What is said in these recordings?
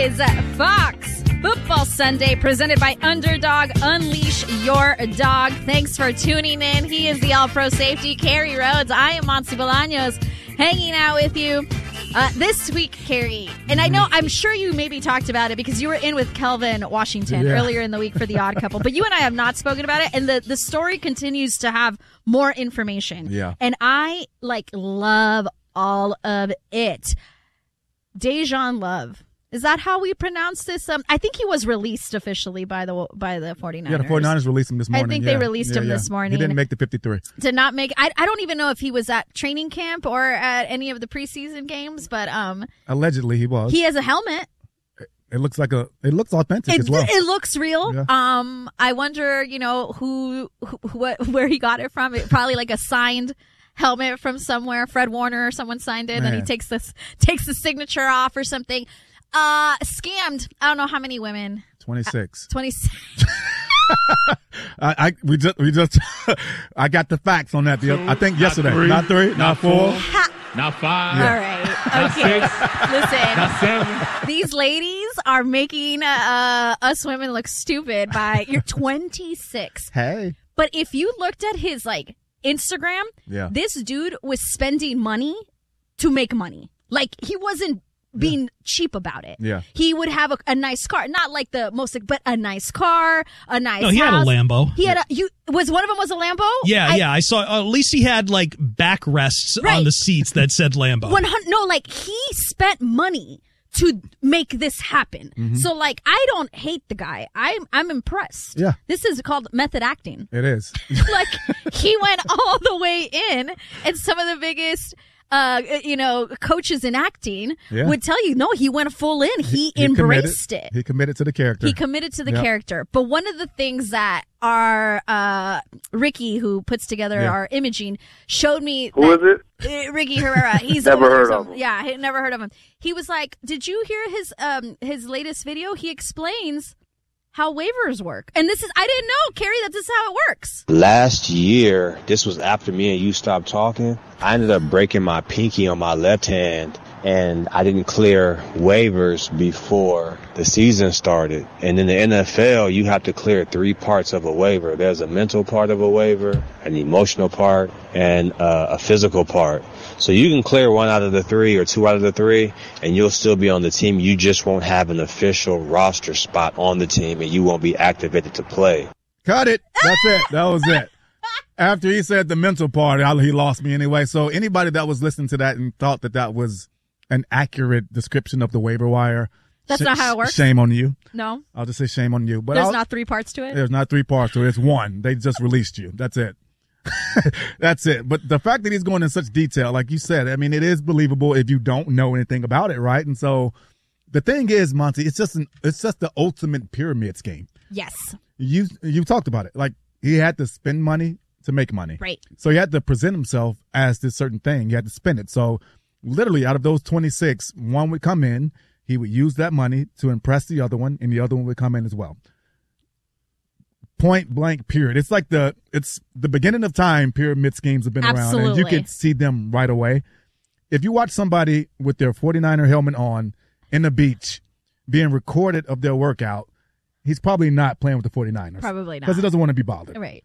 is Fox Football Sunday, presented by Underdog. Unleash your dog. Thanks for tuning in. He is the All-Pro Safety, Carrie Rhodes. I am Monty Bolaños, hanging out with you this week, Carrie. And I know, I'm sure you maybe talked about it because you were in with Kelvin Washington earlier in the week for The Odd Couple. But you and I have not spoken about it, and the story continues to have more information. Yeah. And I, love all of it. Dejan Love. Is that how we pronounce this? I think he was released officially by the 49ers. Yeah, the 49ers released him this morning. I think they released him this morning. He didn't make the 53. Did not make. I don't even know if he was at training camp or at any of the preseason games, but allegedly he was. He has a helmet. It looks looks authentic as well. It looks real. Yeah. I wonder, where he got it from. Probably like a signed helmet from somewhere. Fred Warner or someone signed it, and he takes the signature off or something. Scammed. I don't know how many women. 26. 26. We just I got the facts on that. I think yesterday. Not three, not four. Not five. All right. Okay. Listen. Not seven. These ladies are making us women look stupid by you're 26. Hey. But if you looked at his Instagram, this dude was spending money to make money. He wasn't being cheap about it. Yeah. He would have a nice car, not like the most, but a nice car, a nice house. No, he had a Lambo. He had one of them was a Lambo? Yeah, I saw, at least he had backrests on the seats that said Lambo. He spent money to make this happen. Mm-hmm. So I don't hate the guy. I'm impressed. Yeah. This is called method acting. It is. He went all the way in, and some of the biggest coaches in acting would tell you, no, he went full in. He embraced it. He committed to the character. He committed to the character. But one of the things that our Ricky, who puts together our imaging, showed me. Who is it? Ricky Herrera. He's never heard of him. Yeah, I never heard of him. He was like, did you hear his latest video? He explains how waivers work. And I didn't know, Carrie, that this is how it works. Last year, this was after me and you stopped talking. I ended up breaking my pinky on my left hand, and I didn't clear waivers before the season started. And in the NFL, you have to clear 3 parts of a waiver. There's a mental part of a waiver, an emotional part, and a physical part. So you can clear 1 out of the 3 or 2 out of the 3, and you'll still be on the team. You just won't have an official roster spot on the team, and you won't be activated to play. Cut it. That's it. That was it. After he said the mental part, he lost me anyway. So anybody that was listening to that and thought that was an accurate description of the waiver wire, that's not how it works. Shame on you. No. I'll just say shame on you. But there's not 3 parts to it? There's not 3 parts to it. It's 1. They just released you. That's it. That's it. But the fact that he's going in such detail, like you said, I mean, it is believable if you don't know anything about it, right? And so the thing is, Monty, it's just the ultimate pyramid scheme. Yes. You talked about it. He had to spend money to make money. Right. So he had to present himself as this certain thing. He had to spend it. So literally out of those 26, one would come in, he would use that money to impress the other one, and the other one would come in as well. Point blank, period. It's it's the beginning of time. Pyramid schemes have been around, and you can see them right away. If you watch somebody with their 49er helmet on in the beach being recorded of their workout, he's probably not playing with the 49ers. Probably not. Because he doesn't want to be bothered. Right.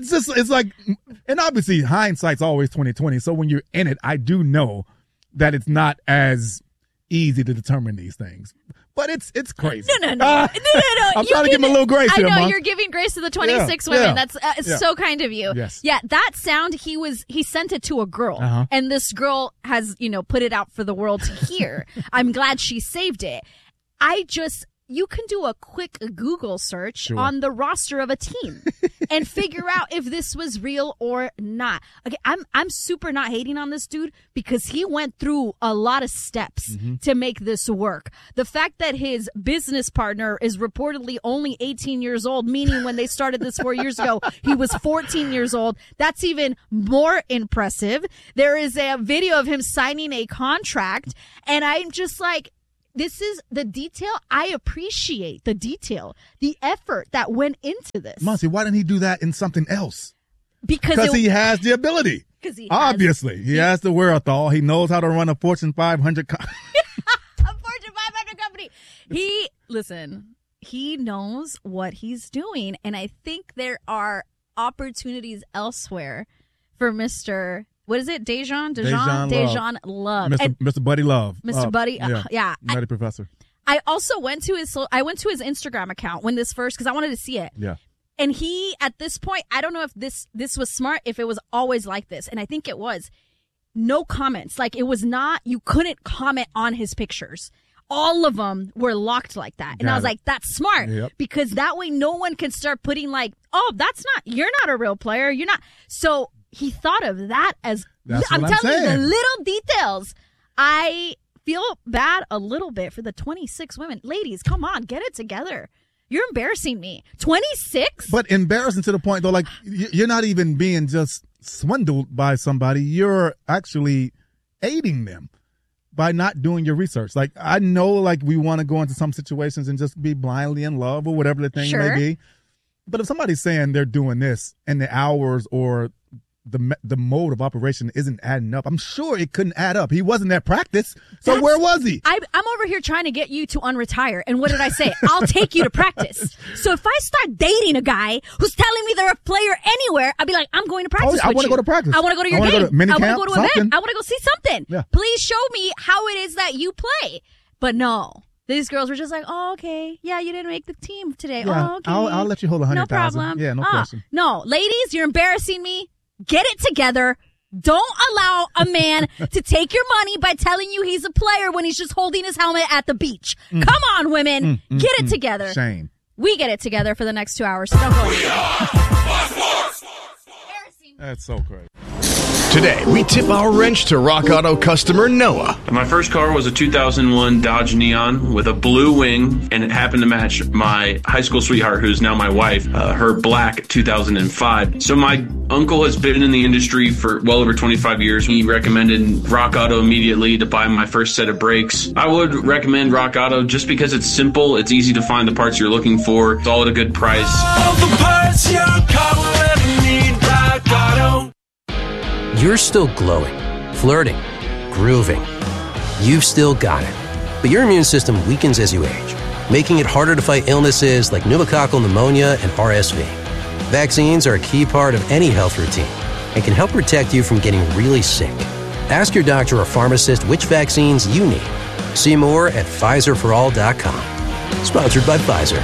And obviously hindsight's always 20/20. So when you're in it, I do know that it's not as easy to determine these things. But it's crazy. No. I'm trying to give him a little grace here, I know, Mom. you're giving grace to the 26 women. Yeah. That's so kind of you. Yes. Yeah, that sound, he sent it to a girl. Uh-huh. And this girl has, put it out for the world to hear. I'm glad she saved it. You can do a quick Google search on the roster of a team and figure out if this was real or not. Okay, I'm super not hating on this dude because he went through a lot of steps to make this work. The fact that his business partner is reportedly only 18 years old, meaning when they started this 4 years ago, he was 14 years old. That's even more impressive. There is a video of him signing a contract, and I'm just like, this is the detail. I appreciate the detail, the effort that went into this. Monty, why didn't he do that in something else? Because he has the ability. Obviously, he has the wherewithal. He knows how to run a Fortune 500 a Fortune 500 company. He knows what he's doing, and I think there are opportunities elsewhere for Mr. What is it? Dejan Love. Mr. Buddy Love. Mr. Buddy. Yeah. Nutty Professor. I also went to his Instagram account when this first, because I wanted to see it. Yeah. And he, at this point, I don't know if this was smart, if it was always like this, and I think it was. No comments. Like, it was not, you couldn't comment on his pictures. All of them were locked like that. And I was like, that's smart. Yep. Because that way no one can start putting like, oh, you're not a real player. You're not. So he thought of that as, I'm telling you, the little details. I feel bad a little bit for the 26 women. Ladies, come on, get it together. You're embarrassing me. 26? But embarrassing to the point, though, like, you're not even being just swindled by somebody. You're actually aiding them by not doing your research. Like, I know, like, we want to go into some situations and just be blindly in love or whatever the thing may be. But if somebody's saying they're doing this and the hours or the mode of operation isn't adding up, I'm sure it couldn't add up. He wasn't at practice. So where was he? I'm over here trying to get you to unretire. And what did I say? I'll take you to practice. So if I start dating a guy who's telling me they're a player anywhere, I'll be like, I'm going to practice. I want to go to practice. I want to go to your game. I want to go to an event. I want to go see something. Yeah. Please show me how it is that you play. But no. These girls were just like, oh, okay. Yeah, you didn't make the team today. Yeah, oh, okay. I'll let you hold 100,000. No problem. Yeah, no question. No, ladies, you're embarrassing me. Get it together. Don't allow a man to take your money by telling you he's a player when he's just holding his helmet at the beach. Come on, women. Get it together. Shame. We get it together for the next 2 hours. So don't go anywhere. That's so crazy. Today, we tip our wrench to Rock Auto customer Noah. My first car was a 2001 Dodge Neon with a blue wing, and it happened to match my high school sweetheart, who's now my wife, her black 2005. So my uncle has been in the industry for well over 25 years. He recommended Rock Auto immediately to buy my first set of brakes. I would recommend Rock Auto just because it's simple, it's easy to find the parts you're looking for, it's all at a good price. All the parts your car will ever need, Rock Auto. You're still glowing, flirting, grooving. You've still got it. But your immune system weakens as you age, making it harder to fight illnesses like pneumococcal pneumonia and RSV. Vaccines are a key part of any health routine and can help protect you from getting really sick. Ask your doctor or pharmacist which vaccines you need. See more at PfizerForAll.com. Sponsored by Pfizer.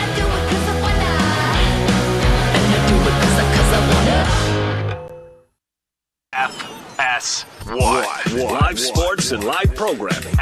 FS1. Live sports and live programming.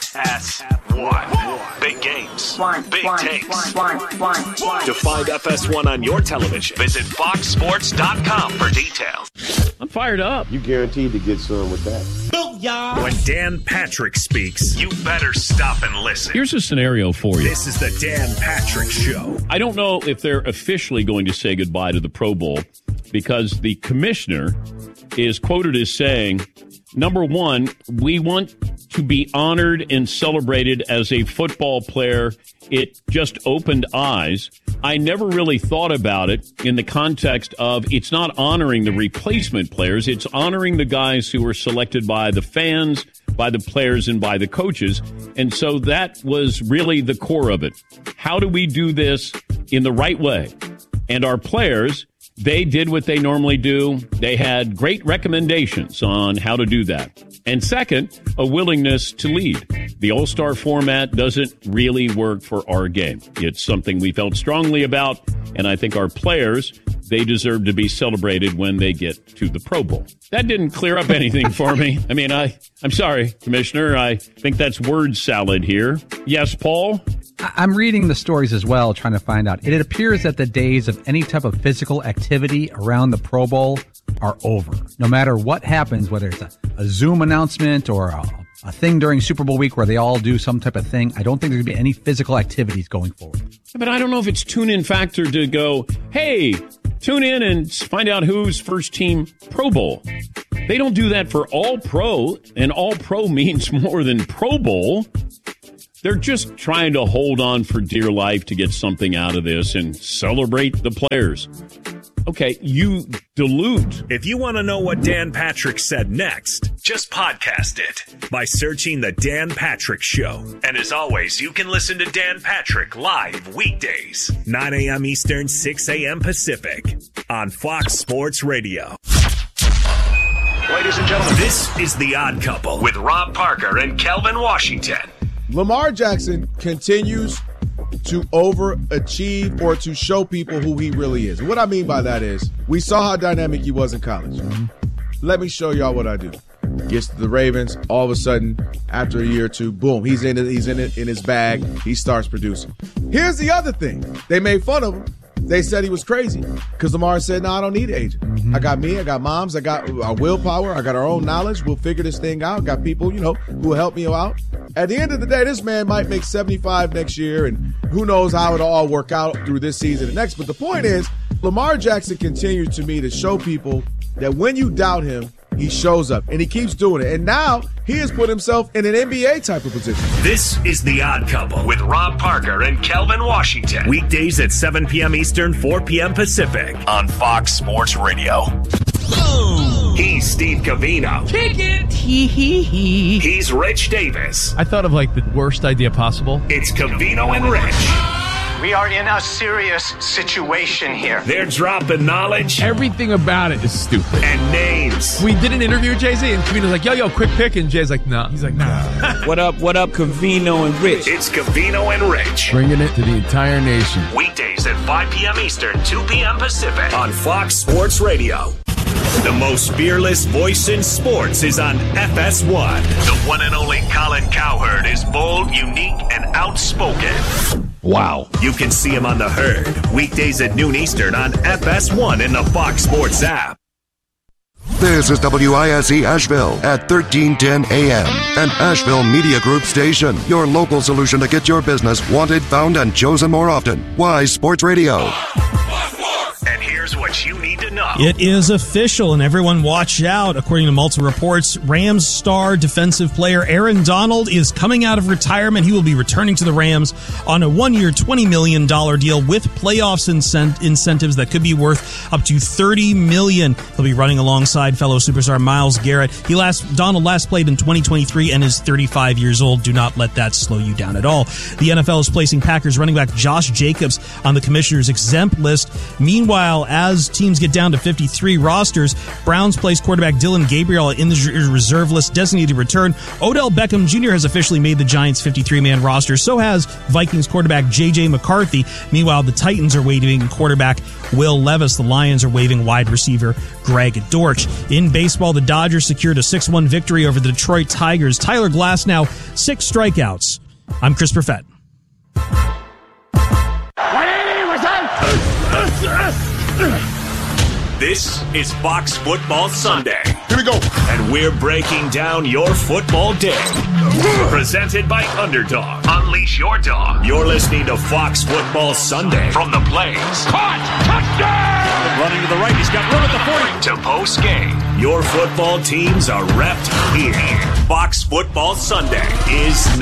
FS1. Big games. Big takes. To find FS1 on your television, visit foxsports.com for details. I'm fired up. You guaranteed to get some with that. Booyah! When Dan Patrick speaks, you better stop and listen. Here's a scenario for you. This is the Dan Patrick Show. I don't know if they're officially going to say goodbye to the Pro Bowl because the commissioner is quoted as saying, number one, we want to be honored and celebrated as a football player. It just opened eyes. I never really thought about it in the context of it's not honoring the replacement players. It's honoring the guys who were selected by the fans, by the players, and by the coaches. And so that was really the core of it. How do we do this in the right way? And our players, they did what they normally do. They had great recommendations on how to do that. And second, a willingness to lead. The All-Star format doesn't really work for our game. It's something we felt strongly about, and I think our players, they deserve to be celebrated when they get to the Pro Bowl. That didn't clear up anything for me. I mean, I'm sorry, Commissioner. I think that's word salad here. Yes, Paul? I'm reading the stories as well, trying to find out. It appears that the days of any type of physical activity around the Pro Bowl are over. No matter what happens, whether it's a Zoom announcement or a thing during Super Bowl week where they all do some type of thing, I don't think there's going to be any physical activities going forward. But I don't know if it's tune-in factor to go, hey, tune in and find out who's first team Pro Bowl. They don't do that for All Pro, and All Pro means more than Pro Bowl. They're just trying to hold on for dear life to get something out of this and celebrate the players. Okay, you delude. If you want to know what Dan Patrick said next, just podcast it by searching The Dan Patrick Show. And as always, you can listen to Dan Patrick live weekdays, 9 a.m. Eastern, 6 a.m. Pacific on Fox Sports Radio. Ladies and gentlemen, this is The Odd Couple with Rob Parker and Kelvin Washington. Lamar Jackson continues to overachieve or to show people who he really is. And what I mean by that is, we saw how dynamic he was in college. Let me show y'all what I do. Gets to the Ravens, all of a sudden, after a year or two, boom, he's in his bag. He starts producing. Here's the other thing. They made fun of him. They said he was crazy because Lamar said, no, I don't need an agent. I got me, I got moms, I got our willpower, I got our own knowledge. We'll figure this thing out. Got people, who will help me out. At the end of the day, this man might make 75 next year, and who knows how it'll all work out through this season and next. But the point is, Lamar Jackson continues to me to show people that when you doubt him, he shows up, and he keeps doing it. And now he has put himself in an NBA type of position. This is The Odd Couple with Rob Parker and Kelvin Washington. Weekdays at 7 p.m. Eastern, 4 p.m. Pacific on Fox Sports Radio. Boom. He's Steve Covino. Kick it. Hee. He's Rich Davis. I thought of like the worst idea possible. It's Covino and Rich. We are in a serious situation here. They're dropping knowledge. Everything about it is stupid. And names. We did an interview with Jay-Z, and Covino's like, yo, quick pick. And Jay's like, nah. He's like, nah. What up, Covino and Rich? It's Covino and Rich. Bringing it to the entire nation. Weekdays at 5 p.m. Eastern, 2 p.m. Pacific on Fox Sports Radio. The most fearless voice in sports is on FS1. The one and only Colin Cowherd is bold, unique, and outspoken. Wow. You can see him on The Herd, weekdays at noon Eastern on FS1 in the Fox Sports app. This is WISE Asheville at 1310 AM, an Asheville Media Group station. Your local solution to get your business wanted, found, and chosen more often. Wise Sports Radio. And here's what you need to know. It is official, and everyone watch out. According to multiple reports, Rams star defensive player Aaron Donald is coming out of retirement. He will be returning to the Rams on a one-year, $20 million deal with playoffs incentives that could be worth up to $30 million. He'll be running alongside fellow superstar Myles Garrett. Donald last played in 2023 and is 35 years old. Do not let that slow you down at all. The NFL is placing Packers running back Josh Jacobs on the commissioner's exempt list. Meanwhile, as teams get down to 53 rosters, Browns placed quarterback Dylan Gabriel in the reserve list, designated return. Odell Beckham Jr. has officially made the Giants' 53-man roster. So has Vikings quarterback J.J. McCarthy. Meanwhile, the Titans are waiving quarterback Will Levis. The Lions are waiving wide receiver Greg Dortch. In baseball, the Dodgers secured a 6-1 victory over the Detroit Tigers. Tyler Glasnow, 6 strikeouts. I'm Chris Perfett. This is Fox Football Sunday. Here we go. And we're breaking down your football day. Presented by Underdog. Unleash your dog. You're listening to Fox Football Sunday from the Blaze. Caught! Touchdown! Running to the right. He's got room at the 40. To post game. Your football teams are repped here. Fox Football Sunday is